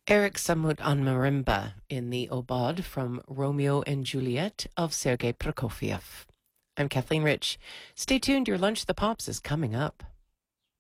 Eric Samut on marimba in the Aubade from Romeo and Juliet of Sergei Prokofiev. I'm Kathleen Rich. Stay tuned, your Lunch the Pops is coming up.